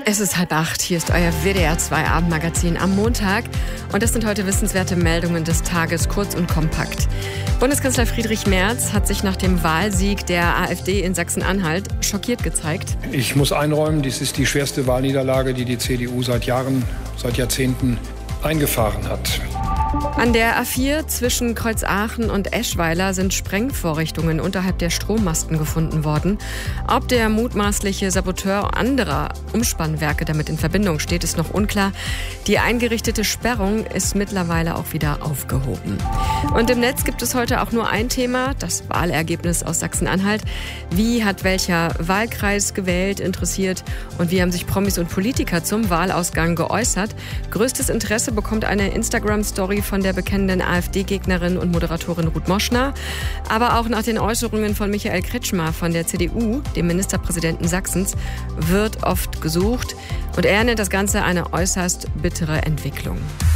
Es ist 7:30, hier ist euer WDR 2 Abendmagazin am Montag. Und das sind heute wissenswerte Meldungen des Tages, kurz und kompakt. Bundeskanzler Friedrich Merz hat sich nach dem Wahlsieg der AfD in Sachsen-Anhalt schockiert gezeigt. Ich muss einräumen, dies ist die schwerste Wahlniederlage, die die CDU seit Jahrzehnten eingefahren hat. An der A4 zwischen Kreuzaachen und Eschweiler sind Sprengvorrichtungen unterhalb der Strommasten gefunden worden. Ob der mutmaßliche Saboteur anderer Umspannwerke damit in Verbindung steht, ist noch unklar. Die eingerichtete Sperrung ist mittlerweile auch wieder aufgehoben. Und im Netz gibt es heute auch nur ein Thema, das Wahlergebnis aus Sachsen-Anhalt. Wie hat welcher Wahlkreis gewählt, interessiert und wie haben sich Promis und Politiker zum Wahlausgang geäußert? Größtes Interesse bekommt eine Instagram-Story von der bekennenden AfD-Gegnerin und Moderatorin Ruth Moschner. Aber auch nach den Äußerungen von Michael Kretschmer von der CDU, dem Ministerpräsidenten Sachsens, wird oft gesucht. Und er nennt das Ganze eine äußerst bittere Entwicklung.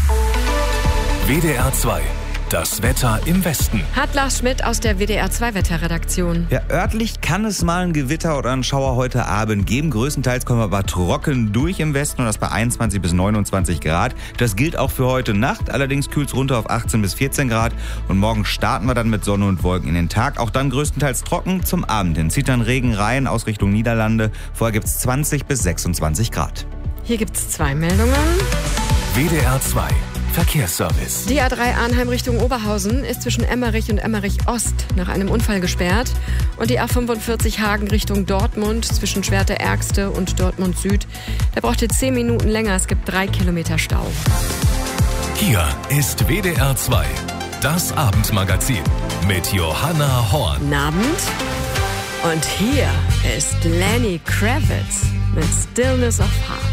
WDR 2. Das Wetter im Westen. Hat Lars Schmidt aus der WDR 2 Wetterredaktion. Ja, örtlich kann es mal ein Gewitter oder einen Schauer heute Abend geben. Größtenteils kommen wir aber trocken durch im Westen und das bei 21 bis 29 Grad. Das gilt auch für heute Nacht. Allerdings kühlt es runter auf 18 bis 14 Grad. Und morgen starten wir dann mit Sonne und Wolken in den Tag. Auch dann größtenteils trocken. Zum Abend hin zieht dann Regen rein aus Richtung Niederlande. Vorher gibt es 20 bis 26 Grad. Hier gibt es 2 Meldungen. WDR 2. Verkehrsservice. Die A3 Arnheim Richtung Oberhausen ist zwischen Emmerich und Emmerich Ost nach einem Unfall gesperrt. Und die A45 Hagen Richtung Dortmund zwischen Schwerte-Ergste und Dortmund Süd. Da braucht ihr 10 Minuten länger. Es gibt 3 Kilometer Stau. Hier ist WDR 2. Das Abendmagazin mit Johanna Horn. Guten Abend. Und hier ist Lenny Kravitz mit Stillness of Heart.